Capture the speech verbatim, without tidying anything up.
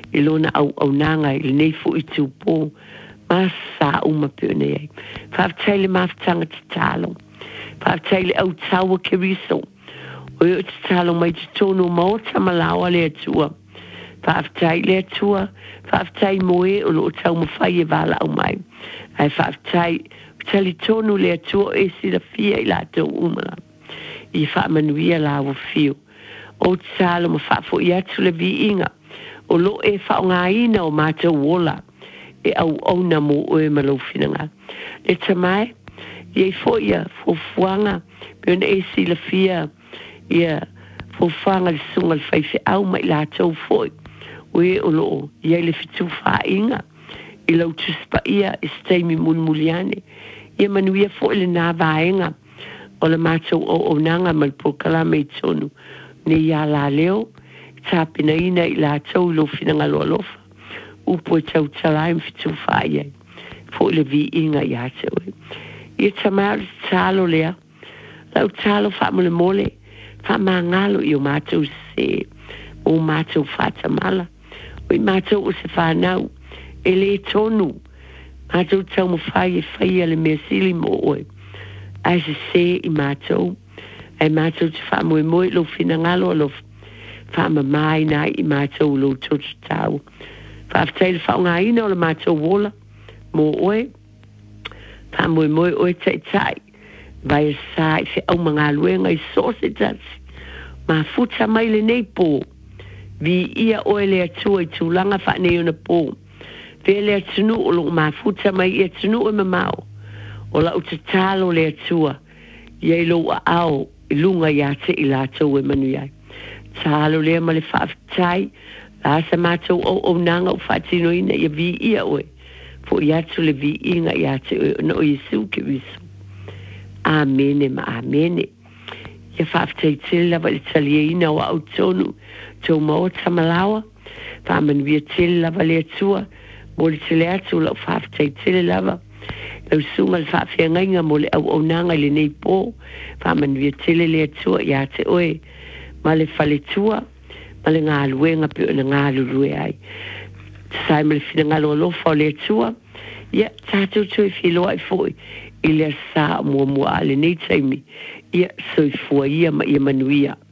i lona au au nanga i nei fu i tupo ma sa uma pune ai whaftai le maftanga te talo whaftai le au tawa ke riso o i te talo mai te tono maota malawa le atua whaftai le atua whaftai moe o lo tau mawhai e wala au mai ai whaftai tali tono le atua e si la fia i la tau umala i whaamanuia la wa fio o te talo ma whafo i atu le vi inga o lo e whaonga ina o mātou wola e au au na mo o e malofina ngā. Le tamai, i e fo ia fofuanga, pe ona e si la fia, ia fofuanga le sunga le whaife au mai la tau foi, o e o loo, i e le fitu wha inga, i lau tuspa ia, i steimi mulmuliane, i e manuia fo le nā vaenga, o le mātou o o nanga mal pokala mei tonu, ne ia la leo, tāpina ina i la tau lo fina ngalo alofa, upo e tau talai mfitu whaia, fo le vi inga i atau e. I e tamau le talo lea, lau talo wha mole mole, wha maa ngalo i o mātou se, o mātou whata mala, o i mātou o se whanau, e le tonu, mātou tau mo whai e whaia le mea sili mo oe, ai se se i mātou, ai mātou te wha moe moe lo fina ngalo alofa, whaama mai nai i mātou lo totu tau. Whaaftai le whaonga ina o le mātou wola, mō oe, whaamoe moe oe tai tai, vai e sai se au mga luenga i sose tatsi, ma futa mai le nei pō, vi ia oe le atua i tūlanga whaane o na pō, ve le atunu o lo ma futa mai i atunu o mamao, o la uta talo le atua, i lo a ao, i lunga i ate i lātou e manuiai. Talo lea ma le whaaftai, la sa mātou o o nanga o whaatino ina i a vi ia oe, fo i atu le vi inga i ate oe, na o Jesu ke visu. Amene ma amene. Ia whaaftai tele lava le talia ina o au tonu, tau mao tamalawa, whaaman via tele lava le atua, mo le tele atu lau whaaftai tele lava, lau sunga le whaafia ngainga mo le au o nanga le nei pō, whaaman via tele le atua i ate oe, ma le whaletua, ma le ngā luenga pe o na ngā lurue ai. Sai ma le whina ngā loa lofa o le atua, ia tātou tui whiloa i fōi, i le sa mua mua ale nei taimi, ia soi fua ia ma ia manuia.